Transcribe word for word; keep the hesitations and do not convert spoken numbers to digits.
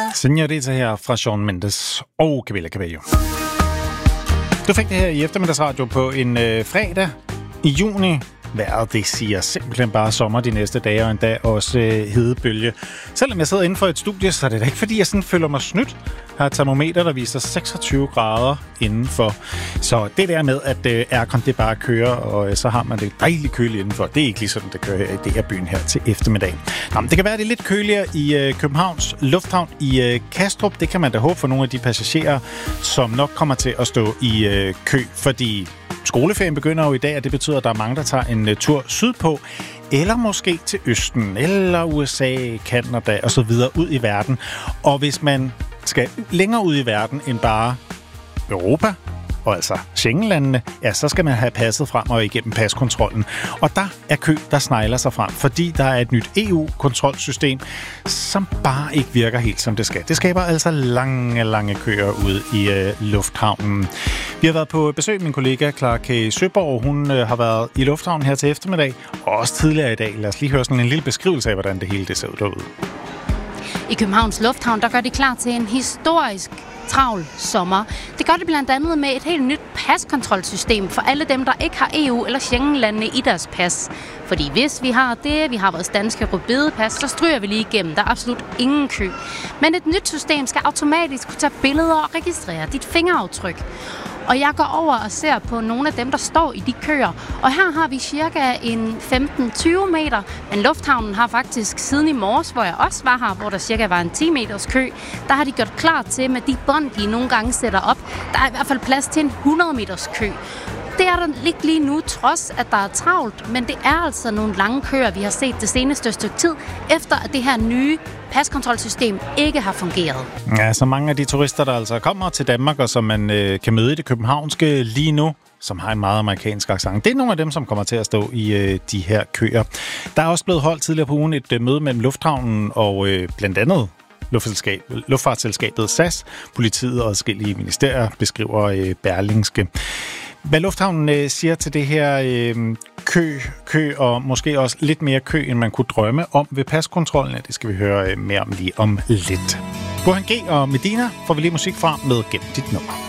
Señorita her fra Shawn Mendes og Camila Cabello. Du fik det her i eftermiddagsradio på en øh, fredag i juni. Vejret, det siger simpelthen bare sommer de næste dage, og endda også øh, hedebølge. Selvom jeg sidder inden for et studie, så er det da ikke, fordi jeg sådan føler mig snydt. Jeg har et termometer, der viser seksogtyve grader indenfor. Så det der med, at øh, aircon det bare kører, og øh, så har man det dejligt køligt indenfor, det er ikke lige sådan, det kører her i det her byen her til eftermiddag. Nå, men det kan være, det er lidt køligere i øh, Københavns Lufthavn i øh, Kastrup. Det kan man da håbe for nogle af de passagerer, som nok kommer til at stå i øh, kø, fordi skoleferien begynder jo i dag, og det betyder, at der er mange, der tager en uh, tur sydpå, eller måske til Østen, eller U S A, Canada og så videre ud i verden. Og hvis man skal længere ud i verden end bare Europa, og altså Schengenlandene, ja, så skal man have passet frem og igennem paskontrollen. Og der er kø, der snegler sig frem, fordi der er et nyt E U-kontrolsystem, som bare ikke virker helt som det skal. Det skaber altså lange, lange køer ude i øh, lufthavnen. Vi har været på besøg, min kollega Clara K. Søborg. Hun øh, har været i lufthavnen her til eftermiddag, og også tidligere i dag. Lad os lige høre sådan en lille beskrivelse af, hvordan det hele det ser ud derude. I Københavns Lufthavn, der gør de klar til en historisk travl sommer. Det gør det blandt andet med et helt nyt paskontrolsystem for alle dem, der ikke har E U- eller Schengenlandene i deres pas. Fordi hvis vi har det, vi har vores danske rødbedepas, så stryger vi lige igennem. Der er absolut ingen kø. Men et nyt system skal automatisk kunne tage billeder og registrere dit fingeraftryk. Og jeg går over og ser på nogle af dem, der står i de køer. Og her har vi cirka en femten til tyve meter. Men lufthavnen har faktisk siden i morges, hvor jeg også var her, hvor der cirka var en ti meters kø, der har de gjort klar til med de bånd, de nogle gange sætter op. Der er i hvert fald plads til en hundrede meters kø. Det er der ikke lige nu, trods at der er travlt, men det er altså nogle lange køer, vi har set det seneste stykke tid, efter at det her nye paskontrolsystem ikke har fungeret. Ja, så mange af de turister, der altså kommer til Danmark, og som man øh, kan møde i det københavnske lige nu, som har en meget amerikansk accent. Det er nogle af dem, som kommer til at stå i øh, de her køer. Der er også blevet holdt tidligere på ugen et øh, møde mellem lufthavnen og øh, blandt andet luftfartsselskabet S A S, politiet og forskellige ministerier, beskriver øh, Berlingske. Hvad lufthavnen øh, siger til det her øh, kø, kø og måske også lidt mere kø, end man kunne drømme om ved paskontrollen, ja, det skal vi høre øh, mere om lige om lidt. Burhan G og Medina får vi lige musik fra med Gem dit nummer.